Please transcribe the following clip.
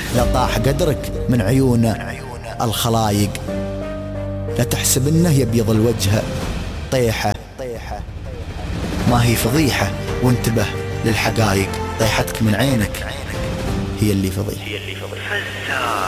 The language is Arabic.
لا طاح قدرك من عيون الخلايق، لا تحسب انه يبيض الوجه طيحة، ما هي فضيحة، وانتبه للحقايق، طيحتك من عينك هي اللي فضيحة.